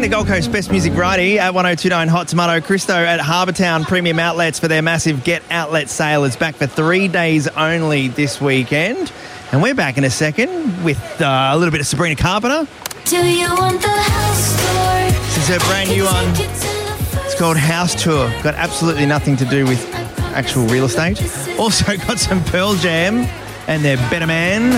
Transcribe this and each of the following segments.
the Gold Coast Best Music Variety at 1029 Hot Tomato. Christo at Harbour Town Premium Outlets for their massive Get Outlet sale. It's back for 3 days only this weekend. And we're back in a second with a little bit of Sabrina Carpenter. Do you want the house tour? This is her brand new one. It's called House Tour. Got absolutely nothing to do with actual real estate. Also got some Pearl Jam and their Better Man.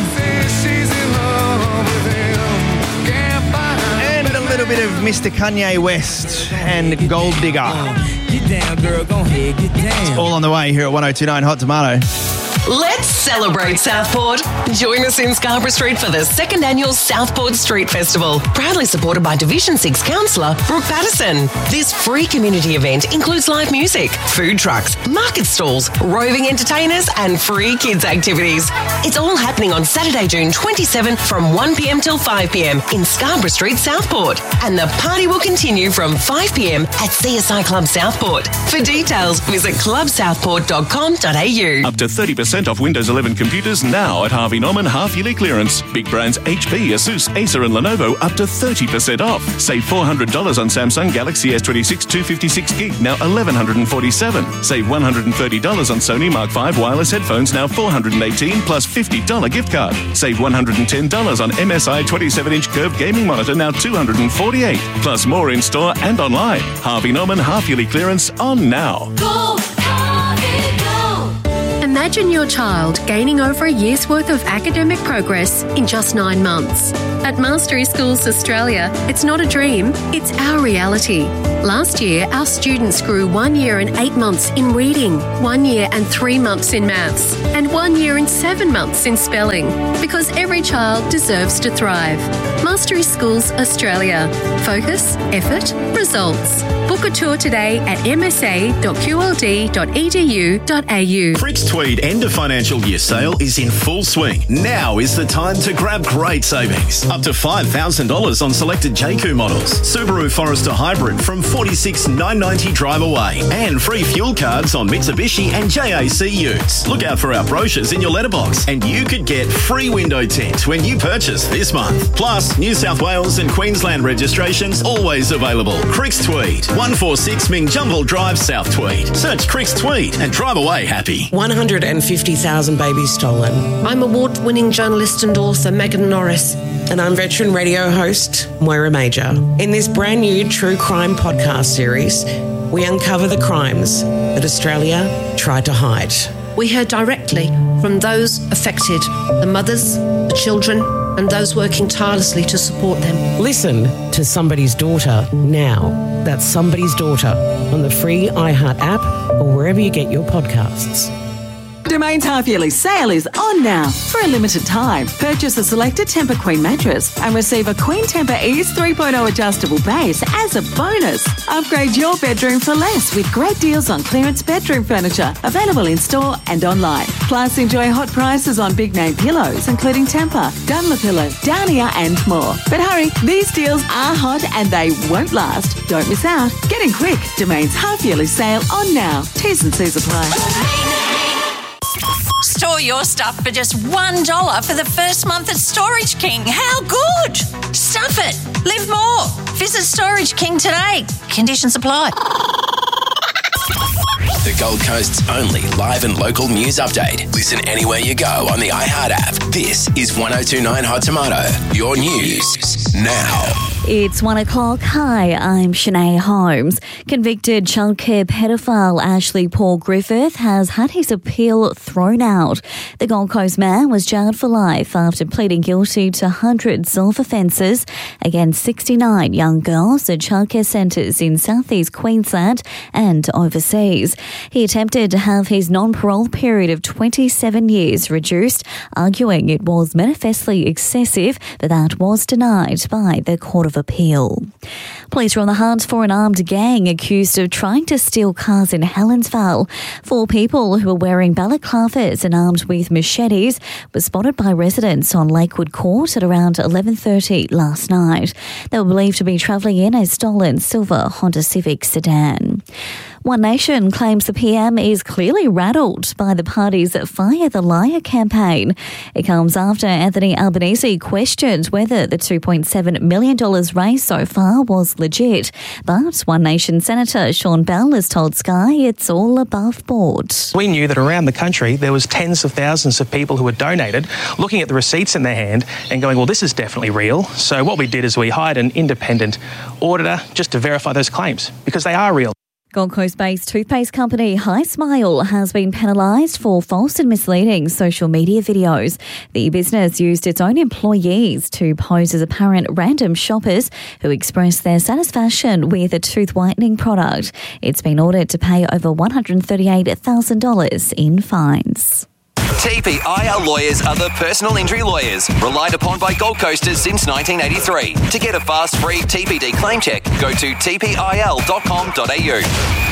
And a little bit of Mr. Kanye West and Gold Digger. Get down, girl. Go ahead. Get down. It's all on the way here at 1029 Hot Tomato. Let's celebrate Southport. Join us in Scarborough Street for the 2nd Annual Southport Street Festival, proudly supported by Division 6 Councillor Brooke Patterson. This free community event includes live music, food trucks, market stalls, roving entertainers and free kids activities. It's all happening on Saturday, June 27 from 1 p.m. till 5 p.m. in Scarborough Street, Southport. And the party will continue from 5 p.m. at CSI Club Southport. For details, visit clubsouthport.com.au. Up to 30% off Windows 11 computers now at Harvey Norman half-yearly clearance. Big brands HP, Asus, Acer and Lenovo up to 30% off. Save $400 on Samsung Galaxy S26 256GB, now $1,147. Save $130 on Sony Mark V wireless headphones, now $418 plus $50 gift card. Save $110 on MSI 27-inch curved gaming monitor, now $248. Plus more in store and online. Harvey Norman half-yearly clearance on now. Go, Harvey, go. Imagine your child gaining over a year's worth of academic progress in just 9 months. At Mastery Schools Australia, it's not a dream, it's our reality. Last year, our students grew 1 year and 8 months in reading, 1 year and 3 months in maths, and 1 year and 7 months in spelling, because every child deserves to thrive. Mastery Schools Australia. Focus, effort, results. Book a tour today at msa.qld.edu.au. Fricks Tweed end of financial year sale is in full swing. Now is the time to grab great savings. Up to $5,000 on selected JQ models. Subaru Forester Hybrid from $46,990 drive away. And free fuel cards on Mitsubishi and JAC utes. Look out for our brochures in your letterbox and you could get free window tint when you purchase this month. Plus, New South Wales and Queensland registrations always available. Cricks Tweed, 146 Mingjumble Drive, South Tweed. Search Cricks Tweed and drive away happy. 150,000 babies stolen. I'm award-winning journalist and author Megan Norris. And I'm veteran radio host Moira Major. In this brand new true crime podcast series, we uncover the crimes that Australia tried to hide. We hear directly from those affected, the mothers, the children, and those working tirelessly to support them. Listen to Somebody's Daughter now. That's Somebody's Daughter on the free iHeart app or wherever you get your podcasts. Domain's half-yearly sale is on now. For a limited time, purchase a selected Tempur Queen mattress and receive a Queen Tempur Ease 3.0 adjustable base as a bonus. Upgrade your bedroom for less with great deals on clearance bedroom furniture, available in store and online. Plus, enjoy hot prices on big-name pillows, including Tempur, Dunlopillow, Downia and more. But hurry, these deals are hot and they won't last. Don't miss out. Get in quick. Domain's half-yearly sale on now. T's and C's apply. Store your stuff for just $1 for the first month at Storage King. How good? Stuff it. Live more. Visit Storage King today. Conditions apply. The Gold Coast's only live and local news update. Listen anywhere you go on the iHeart app. This is 1029 Hot Tomato. Your news now. It's 1 o'clock. Hi, I'm Shanae Holmes. Convicted childcare pedophile Ashley Paul Griffith has had his appeal thrown out. The Gold Coast man was jailed for life after pleading guilty to hundreds of offences against 69 young girls at childcare centres in southeast Queensland and overseas. He attempted to have his non-parole period of 27 years reduced, arguing it was manifestly excessive, but that was denied by the Court of Appeal. Police are on the hunt for an armed gang accused of trying to steal cars in Helensvale. 4 people who were wearing balaclavas and armed with machetes were spotted by residents on Lakewood Court at around 11:30 last night. They were believed to be travelling in a stolen silver Honda Civic sedan. One Nation claims the PM is clearly rattled by the party's Fire the Liar campaign. It comes after Anthony Albanese questioned whether the $2.7 million raised so far was legit. But One Nation Senator Sean Bell has told Sky it's all above board. We knew that around the country there was tens of thousands of people who had donated, looking at the receipts in their hand and going, well, this is definitely real. So what we did is we hired an independent auditor just to verify those claims, because they are real. Gold Coast-based toothpaste company Hi Smile has been penalised for false and misleading social media videos. The business used its own employees to pose as apparent random shoppers who expressed their satisfaction with a tooth whitening product. It's been ordered to pay over $138,000 in fines. TPIL lawyers are the personal injury lawyers relied upon by Gold Coasters since 1983. To get a fast, free TPD claim check, go to tpil.com.au.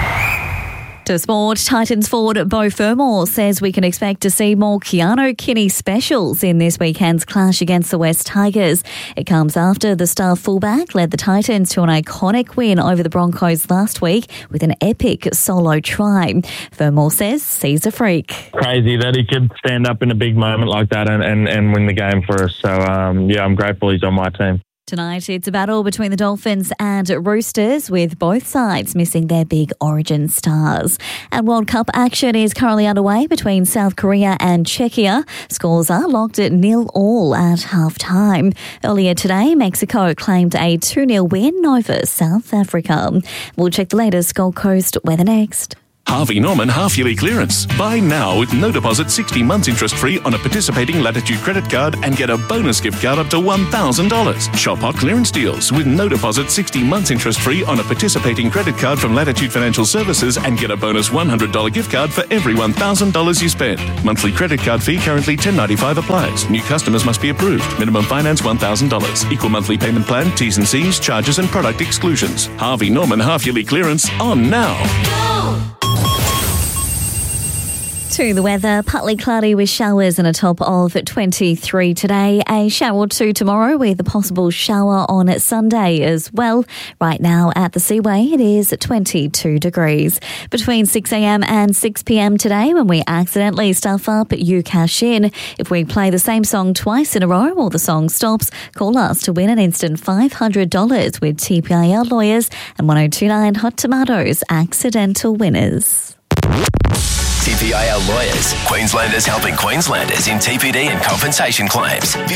To sport, Titans forward Beau Fermor says we can expect to see more Keanu Kinney specials in this weekend's clash against the West Tigers. It comes after the star fullback led the Titans to an iconic win over the Broncos last week with an epic solo try. Fermor says he's a freak. Crazy that he could stand up in a big moment like that and win the game for us. So, I'm grateful he's on my team. Tonight, it's a battle between the Dolphins and Roosters, with both sides missing their big origin stars. And World Cup action is currently underway between South Korea and Czechia. Scores are locked at 0-0 at half-time. Earlier today, Mexico claimed a 2-0 win over South Africa. We'll check the latest Gold Coast weather next. Harvey Norman half-yearly clearance. Buy now with no deposit, 60 months interest-free on a participating Latitude credit card and get a bonus gift card up to $1,000. Shop hot clearance deals with no deposit, 60 months interest-free on a participating credit card from Latitude Financial Services and get a bonus $100 gift card for every $1,000 you spend. Monthly credit card fee currently $10.95 applies. New customers must be approved. Minimum finance $1,000. Equal monthly payment plan, T's and C's, charges and product exclusions. Harvey Norman half-yearly clearance on now. To the weather, partly cloudy with showers and a top of 23 today. A shower or two tomorrow with a possible shower on Sunday as well. Right now at the Seaway, it is 22 degrees. Between 6am and 6pm today, when we accidentally stuff up, you cash in. If we play the same song twice in a row or the song stops, call us to win an instant $500 with TPIL lawyers and 1029 Hot Tomatoes accidental winners. TPIL lawyers, Queenslanders helping Queenslanders in TPD and compensation claims.